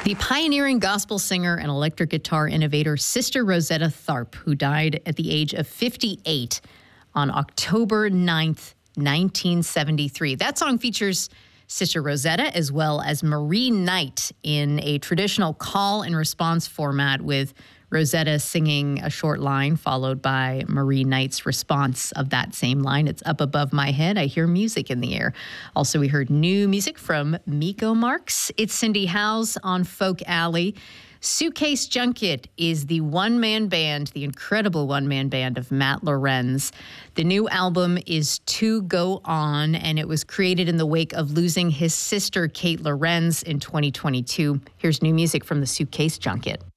The pioneering gospel singer and electric guitar innovator Sister Rosetta Tharpe, who died at the age of 58 on October 9th, 1973. That song features Sister Rosetta as well as Marie Knight in a traditional call and response format, with Rosetta singing a short line followed by Marie Knight's response of that same line. It's up above my head. I hear music in the air. Also, we heard new music from Miko Marks. It's Cindy Howes on Folk Alley. Suitcase Junket is the one-man band, the incredible one-man band of Matt Lorenz. The new album is To Go On, and it was created in the wake of losing his sister, Kate Lorenz, in 2022. Here's new music from the Suitcase Junket.